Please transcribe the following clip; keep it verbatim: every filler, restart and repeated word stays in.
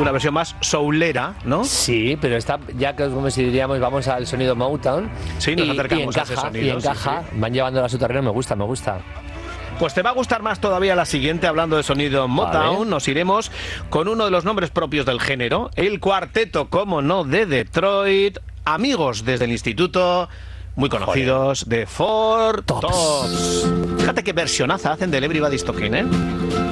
una versión más soulera, ¿no? Sí, pero está, ya que como si diríamos, vamos al sonido Motown. Sí, nos y, acercamos y encaja, a ese sonido. Y encaja, sí, sí. van llevándola a su terreno, me gusta, me gusta. Pues te va a gustar más todavía la siguiente, hablando de sonido Motown. Vale. Nos iremos con uno de los nombres propios del género, el cuarteto, como no, de Detroit, amigos desde el instituto, muy conocidos, Joder. de Four Tops. Tops. Fíjate qué versionaza hacen del Everybody's Talking, ¿eh?